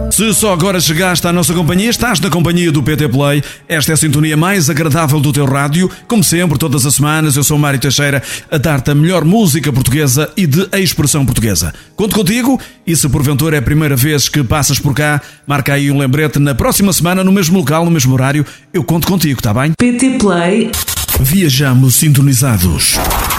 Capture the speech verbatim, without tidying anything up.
Se só agora chegaste à nossa companhia, estás na companhia do P T Play. Esta é a sintonia mais agradável do teu rádio. Como sempre, todas as semanas, eu sou o Mário Teixeira, a dar-te a melhor música portuguesa e de expressão portuguesa. Conto contigo e se porventura é a primeira vez que passas por cá, marca aí um lembrete na próxima semana, no mesmo local, no mesmo horário. Eu conto contigo, está bem? P T Play. Viajamos sintonizados.